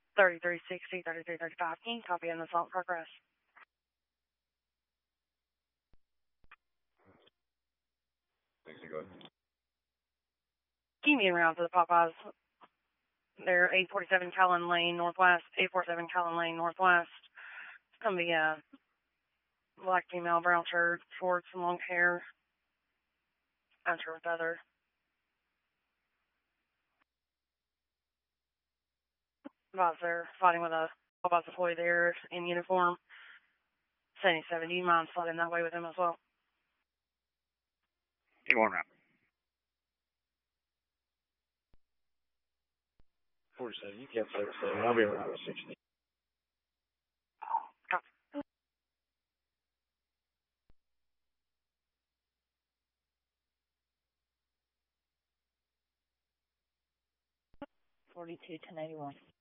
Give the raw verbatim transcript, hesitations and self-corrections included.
thirty-three sixty, thirty-three thirty-five. Can you copy in the assault progress? Thanks, go ahead. Can you be around to the Popeyes? They're eight forty-seven Callan Lane Northwest, eight forty-seven Callan Lane Northwest. It's going to be a black female, brown shirt, shorts, and long hair. Answer with other. About there fighting with a Popeyes employee there in uniform. seventy-seven, do you mind sliding that way with him as well? Keep going around. forty-seven, you can't thirty-seven. I'll be around at sixty. Copy. forty-two ten eighty-one.